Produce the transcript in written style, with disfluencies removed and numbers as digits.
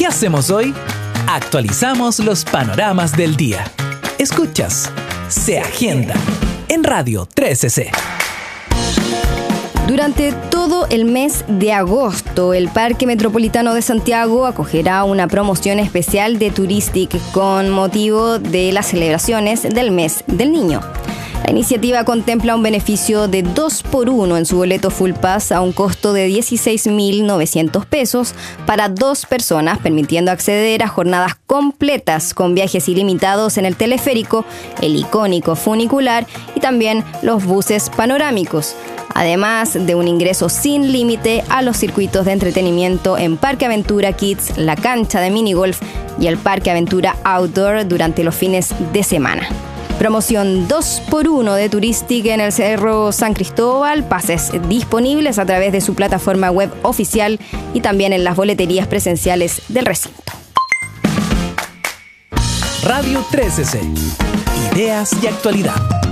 ¿Qué hacemos hoy? Actualizamos los panoramas del día. Escuchas Se Agenda en Radio 13C. Durante todo el mes de agosto, el Parque Metropolitano de Santiago acogerá una promoción especial de Touristic con motivo de las celebraciones del mes del niño. La iniciativa contempla un beneficio de 2x1 en su boleto Full Pass a un costo de 16.900 pesos para 2 personas, permitiendo acceder a jornadas completas con viajes ilimitados en el teleférico, el icónico funicular y también los buses panorámicos. Además de un ingreso sin límite a los circuitos de entretenimiento en Parque Aventura Kids, la cancha de minigolf y el Parque Aventura Outdoor durante los fines de semana. Promoción 2x1 de Touristic en el Cerro San Cristóbal, pases disponibles a través de su plataforma web oficial y también en las boleterías presenciales del recinto. Radio 13C. Ideas y actualidad.